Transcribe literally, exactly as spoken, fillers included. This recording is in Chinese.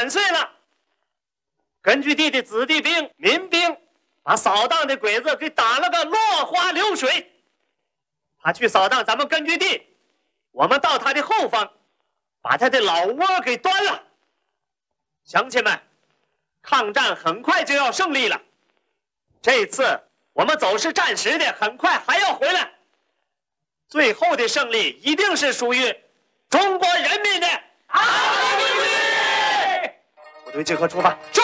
粉碎了。根据地的子弟兵、民兵把扫荡的鬼子给打了个落花流水。他去扫荡咱们根据地，我们到他的后方，把他的老窝给端了。乡亲们，抗战很快就要胜利了。这次我们走是暂时的，很快还要回来。最后的胜利一定是属于中国人民的。好，部队集合出发。是。